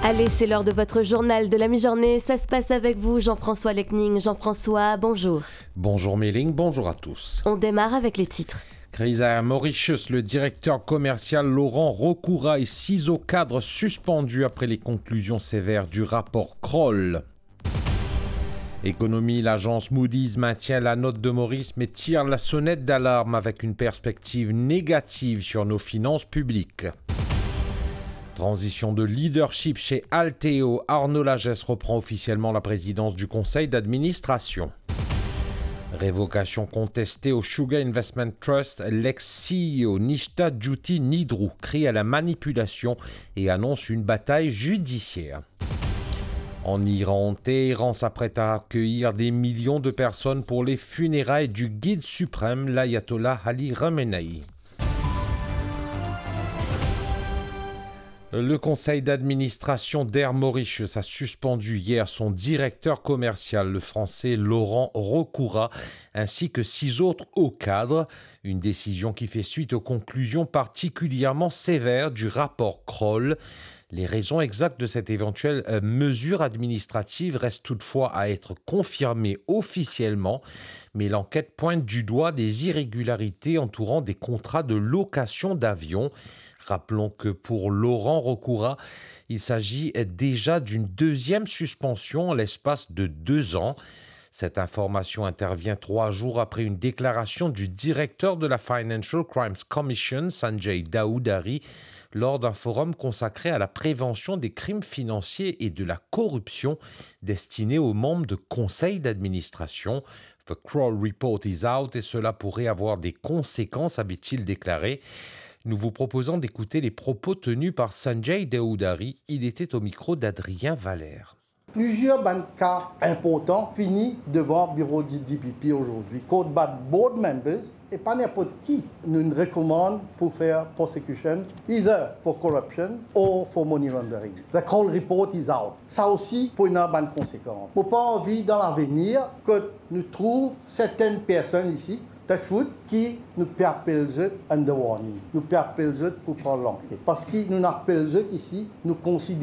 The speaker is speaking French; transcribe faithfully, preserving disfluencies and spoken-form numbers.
Allez, c'est l'heure de votre journal de la mi-journée. Ça se passe avec vous, Jean-François Lecning. Jean-François, bonjour. Bonjour Méling, bonjour à tous. On démarre avec les titres. Crise à Mauritius, le directeur commercial Laurent Recoura et six autres cadres suspendus après les conclusions sévères du rapport Kroll. Économie, l'agence Moody's maintient la note de Maurice mais tire la sonnette d'alarme avec une perspective négative sur nos finances publiques. Transition de leadership chez Alteo, Arnaud Lagesse reprend officiellement la présidence du conseil d'administration. Révocation contestée au Sugar Investment Trust, l'ex-C E O Nishta Juti Nidru crie à la manipulation et annonce une bataille judiciaire. En Iran, Téhéran s'apprête à accueillir des millions de personnes pour les funérailles du guide suprême, l'ayatollah Ali Khamenei. Le conseil d'administration d'Air Mauritius a suspendu hier son directeur commercial, le français Laurent Recoura, ainsi que six autres hauts cadres. Une décision qui fait suite aux conclusions particulièrement sévères du rapport Kroll. Les raisons exactes de cette éventuelle euh, mesure administrative restent toutefois à être confirmées officiellement, mais l'enquête pointe du doigt des irrégularités entourant des contrats de location d'avions. Rappelons que pour Laurent Recoura, il s'agit déjà d'une deuxième suspension en l'espace de deux ans. Cette information intervient trois jours après une déclaration du directeur de la Financial Crimes Commission, Sanjay Daoudari, lors d'un forum consacré à la prévention des crimes financiers et de la corruption destiné aux membres de conseils d'administration. The Kroll Report is out et cela pourrait avoir des conséquences, avait-il déclaré. Nous vous proposons d'écouter les propos tenus par Sanjay Daoudari. Il était au micro d'Adrien Valère. Plusieurs cas importants finissent devant le bureau du D P P aujourd'hui. Code bad board members et pas n'importe qui nous recommande pour faire prosecution, either for corruption or for money laundering. The Kroll report is out. Ça aussi pour une bonne conséquence. Nous n'avons pas envie dans l'avenir que nous trouvions certaines personnes ici Touchwood, qui nous appellent under warning. Nous appellent pour prendre l'enquête. Parce que nous appellent ici, nous considérons